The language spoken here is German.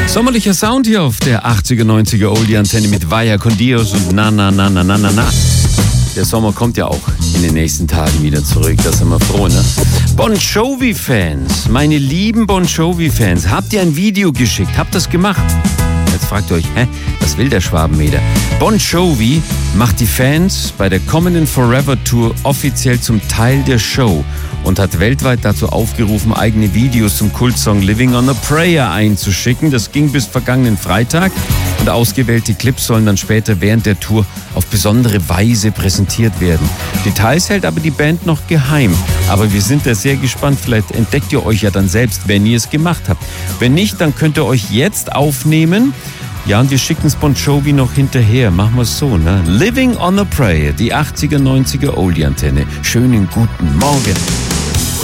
Sommerlicher Sound hier auf der 80er, 90er Oldie-Antenne mit Vaya con Dios und na. Der Sommer kommt ja auch in den nächsten Tagen wieder zurück, da sind wir froh, ne? Bon Jovi-Fans, meine lieben Bon Jovi-Fans, habt ihr ein Video geschickt? Habt das gemacht? Jetzt fragt ihr euch, was will der Schwabenmeter? Bon Jovi macht die Fans bei der kommenden Forever Tour offiziell zum Teil der Show und hat weltweit dazu aufgerufen, eigene Videos zum Kultsong Living on a Prayer einzuschicken. Das ging bis vergangenen Freitag und ausgewählte Clips sollen dann später während der Tour auf besondere Weise präsentiert werden. Details hält aber die Band noch geheim. Aber wir sind da sehr gespannt. Vielleicht entdeckt ihr euch ja dann selbst, wenn ihr es gemacht habt. Wenn nicht, dann könnt ihr euch jetzt aufnehmen. Ja, und wir schicken es Bon Jovi noch hinterher. Machen wir es so, ne? Living on a Prayer, die 80er, 90er Oldie-Antenne. Schönen guten Morgen.